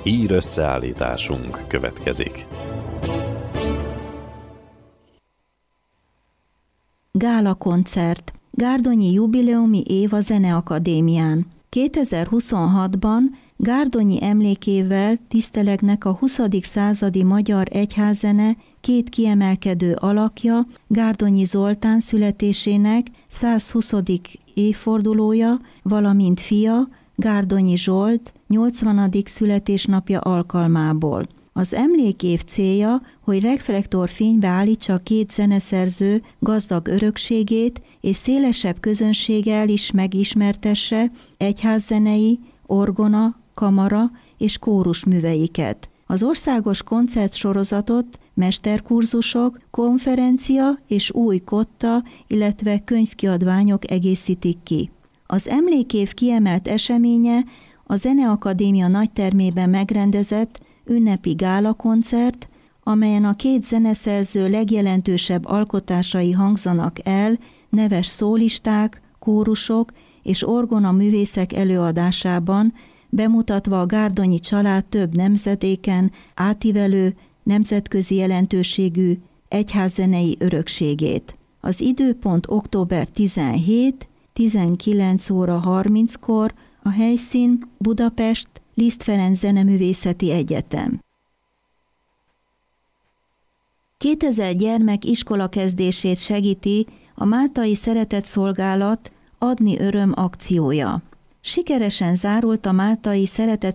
Ír összeállításunk következik. Gála koncert. Gárdonyi jubileumi év a Zeneakadémián. 2026-ban Gárdonyi emlékével tisztelegnek a 20. századi magyar egyházzene két kiemelkedő alakja, Gárdonyi Zoltán születésének 120. évfordulója, valamint fia, Gárdonyi Zsolt 80. születésnapja alkalmából. Az emlékév célja, hogy reflektorfénybe állítsa a két zeneszerző gazdag örökségét, és szélesebb közönséggel is megismertesse egyházzenei, orgona, kamara és kórus műveiket. Az országos koncertsorozatot mesterkurzusok, konferencia és új kotta, illetve könyvkiadványok egészítik ki. Az emlékév kiemelt eseménye a Zeneakadémia nagytermében megrendezett ünnepi gálakoncert, amelyen a két zeneszerző legjelentősebb alkotásai hangzanak el, neves szólisták, kórusok és orgona művészek előadásában, bemutatva a gárdonyi család több nemzedéken átívelő, nemzetközi jelentőségű egyházzenei örökségét. Az időpont október 17, 19 óra 30-kor, a helyszín Budapest, Liszt Ferenc Zeneművészeti Egyetem. 2000 gyermek iskolakezdését segíti a Máltai Szeretetszolgálat Adni Öröm akciója. Sikeresen zárult a Máltai Szeretetszolgálat